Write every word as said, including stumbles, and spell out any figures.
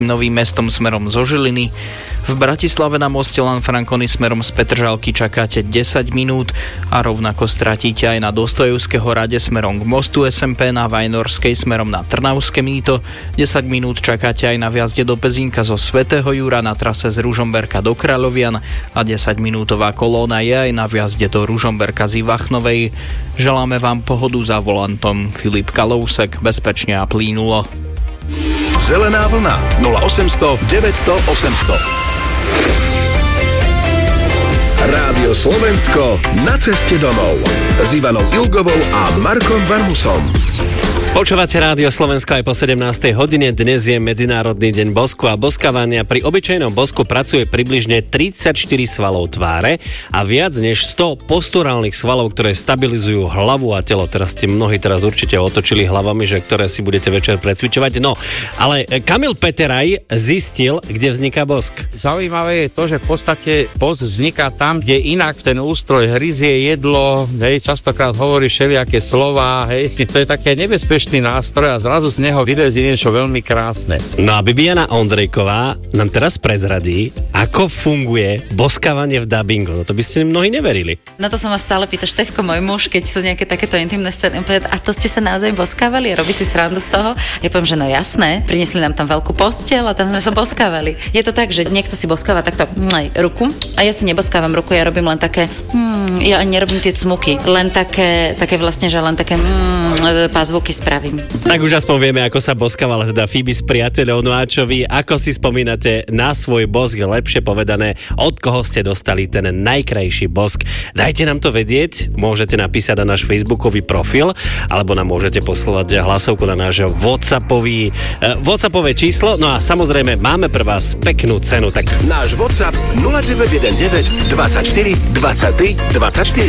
Novým Mestom smerom zo Žiliny. V Bratislave na moste Lanfranconi smerom z Petržalky čakáte desať minút a rovnako stratíte aj na Dostojevského rade smerom k mostu es em pé, na Vajnorskej smerom na Trnavské Mýto. desať minút čakáte aj na vjazde do Pezínka zo Svätého Jura na trase z Ružomberka do Kráľovian a desaťminútová kolóna je aj na vjazde do Ružomberka z Ivachnovej. Želáme vám pohodu za volantom. Filip Kalousek, bezpečne a plynulo. Zelená vlna nula osemsto deväťsto osemsto. Rádio Slovensko na ceste domov s Ivanou Ilgovou a Markom Varmusom. Počúvate Rádio Slovensko aj po sedemnástej hodine. Dnes je Medzinárodný deň bosku a boskávania. Pri obyčajnom bosku pracuje približne tridsaťštyri svalov tváre a viac než sto posturálnych svalov, ktoré stabilizujú hlavu a telo. Teraz ste mnohí teraz určite otočili hlavami, že ktoré si budete večer precvičovať. No, ale Kamil Peteraj zistil, kde vzniká bosk. Zaujímavé je to, že v podstate bosk vzniká tam, kde inak ten ústroj hryzie jedlo, hej, častokrát hovorí všelijaké slová, hej, to je také nebezpečné nástroj a zrazu z neho vylezí niečo veľmi krásne. No a Bibiana Ondrejková nám teraz prezradí, ako funguje boskávanie v dabingu. No to by ste mnohí neverili. Na to sa ma stále pýta Štefko, môj muž, keď sú nejaké takéto intimné scény. A to ste sa naozaj boskávali? Robí si srandu z toho? Ja poviem, že no jasné. Priniesli nám tam veľkú posteľ a tam sme sa boskávali. Je to tak, že niekto si boskáva takto mm, ruku a ja si neboskávam ruku, ja robím len také mm, ja ani nerobím tie cmuky, len také, také vlastne, že len také mm, pázvuky spravím. Tak už aspoň vieme, ako sa boskávala teda Fibi s priateľom. No a čo vy, ako si spomínate na svoj bosk, lepšie povedané, od koho ste dostali ten najkrajší bosk? Dajte nám to vedieť, môžete napísať na náš facebookový profil, alebo nám môžete poslať hlasovku na náš whatsappový, eh, whatsappové číslo. No a samozrejme, máme pre vás peknú cenu. Tak náš WhatsApp nula deväť jeden deväť dvadsaťštyri dvadsaťtri dvadsaťštyri.